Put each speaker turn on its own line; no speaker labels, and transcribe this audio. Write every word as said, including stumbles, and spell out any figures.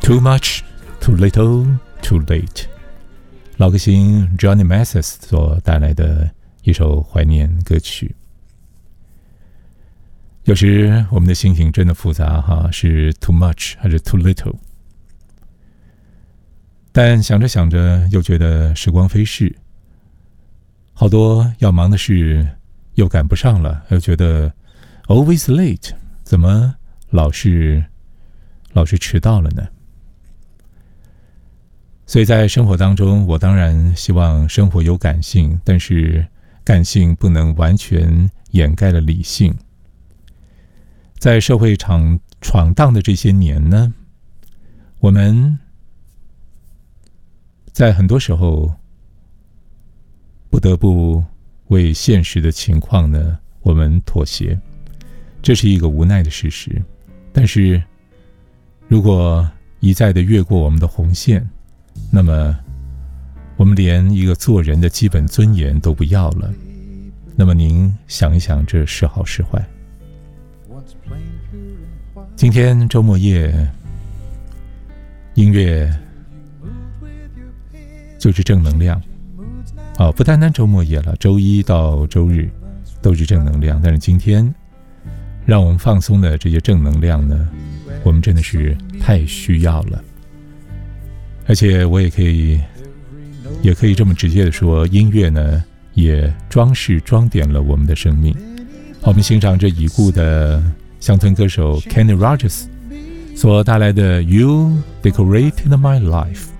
Too much, too little, too late。老歌星 Johnny Mathis 所带来的一首怀念歌曲。有时我们的心情真的复杂哈，是 too much 还是 too little？ 但想着想着又觉得时光飞逝，好多要忙的事又赶不上了，又觉得 always late， 怎么老是老是迟到了呢？所以在生活当中，我当然希望生活有感性，但是感性不能完全掩盖了理性。在社会闯闯荡的这些年呢，我们在很多时候不得不为现实的情况呢，我们妥协，这是一个无奈的事实。但是如果一再的越过我们的红线，那么我们连一个做人的基本尊严都不要了，那么您想一想，这是好是坏？今天周末夜，音乐就是正能量啊、哦！不单单周末夜了，周一到周日都是正能量。但是今天让我们放松的这些正能量呢，我们真的是太需要了。而且我也可以也可以这么直接的说，音乐呢也装饰装点了我们的生命。好，我们欣赏这已故的乡村歌手 Kenny Rogers 所带来的 You Decorated My Life。